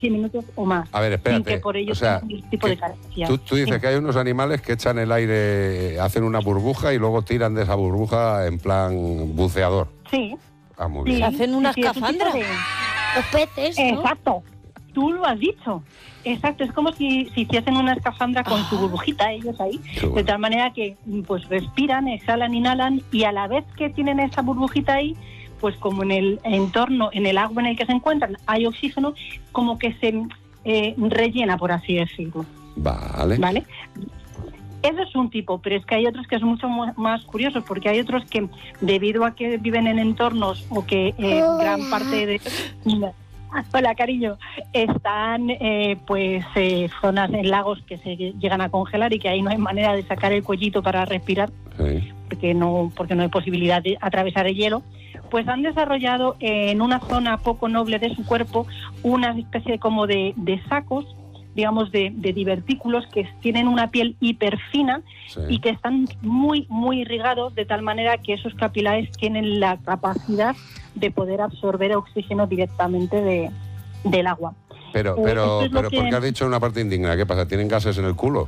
100 minutos o más. A ver, espérate. Sin que por ello tengan ningún tipo de carencia. Tú dices que hay unos animales que echan el aire, hacen una burbuja y luego tiran de esa burbuja en plan buceador. Sí. Ah, muy Sí, bien. Hacen una sí, escafandra. Los peces, ¿no? Exacto. Tú lo has dicho. Exacto, es como si hiciesen una escafandra con su burbujita ellos ahí, bueno. de tal manera que pues respiran, exhalan, inhalan, y a la vez que tienen esa burbujita ahí, pues como en el entorno, en el agua en el que se encuentran, hay oxígeno, como que se rellena, por así decirlo. Vale. Eso es un tipo, pero es que hay otros que son mucho más curiosos, porque hay otros que, debido a que viven en entornos o que gran parte de... Hola, cariño. Están zonas en lagos que se llegan a congelar y que ahí no hay manera de sacar el cuellito para respirar, Sí. porque no hay posibilidad de atravesar el hielo, pues han desarrollado en una zona poco noble de su cuerpo una especie como de sacos, digamos, de divertículos que tienen una piel hiperfina, Sí. y que están muy, muy irrigados, de tal manera que esos capilares tienen la capacidad de poder absorber oxígeno directamente del agua. Pero esto es lo que- ¿por qué has dicho una parte indigna? ¿Qué pasa? ¿Tienen gases en el culo?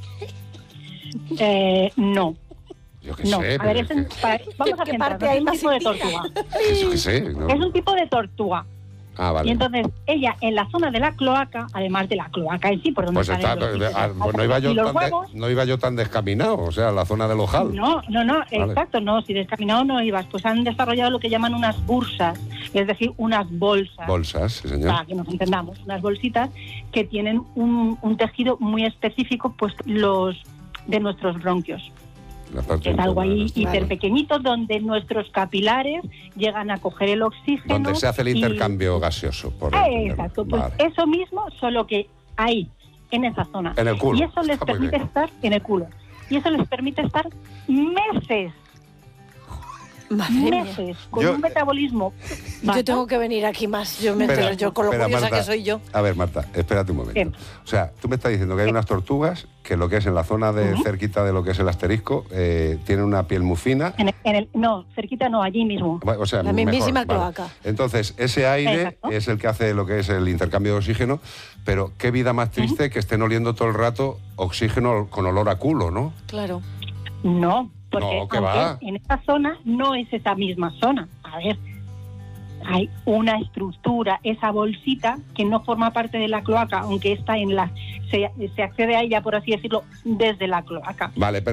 No. Yo qué No, sé. a pero ver, es que- vamos a ¿Qué centrarnos. parte hay Es un más tipo de indigna? tortuga. Yo qué sé. ¿no? Es un tipo de tortuga. Ah, vale. Y entonces, ella, en la zona de la cloaca, además de la cloaca en sí, por donde Pues salen está, los oxígenos, pues no iba y yo los tan huevos, no iba yo tan descaminado, o sea, la zona del ojal. No, exacto, no, si descaminado no ibas, pues han desarrollado lo que llaman unas bursas, es decir, unas bolsas. Bolsas, sí, señor. Para que nos entendamos, unas bolsitas que tienen un tejido muy específico, pues los de nuestros bronquios. La parte Que es algo ahí interna. hiper pequeñito, donde nuestros capilares llegan a coger el oxígeno. Donde se hace el y- intercambio gaseoso, por entenderlo. Exacto, pues Vale. eso mismo, solo que ahí, en esa zona. En el culo. Y eso les Está muy permite bien. estar en el culo. Y eso les permite estar meses, Madre mía. meses, con Yo- un metabolismo. Yo tengo que venir aquí más. Yo me Espera, entero yo con lo espera, curiosa Marta. que soy yo. A ver, Marta, espérate un momento. Bien. O sea, tú me estás diciendo que hay unas tortugas que lo que es en la zona de cerquita de lo que es el asterisco, tienen una piel muy fina. No, cerquita no, allí mismo. O sea, La mejor, mismísima vale. cloaca. Entonces, ese aire Exacto. es el que hace lo que es el intercambio de oxígeno, pero qué vida más triste que estén oliendo todo el rato oxígeno con olor a culo, ¿no? Claro. No, porque No, ¿qué aunque va? en esa zona no es esa misma zona. A ver, hay una estructura, esa bolsita que no forma parte de la cloaca, aunque está se accede a ella, por así decirlo, desde la cloaca. Vale, pero